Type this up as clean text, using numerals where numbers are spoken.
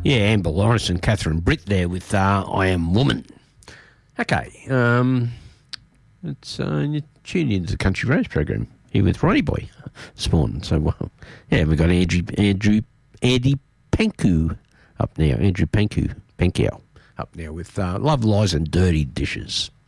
Yeah, Amber Lawrence and Catherine Britt there with I Am Woman. Okay, it's you tuned into the Country Roads program here with Ronnie Boy this morning. So, yeah, we've got Andy Panku up now. Andrew Panku up now with Love, Lies and Dirty Dishes.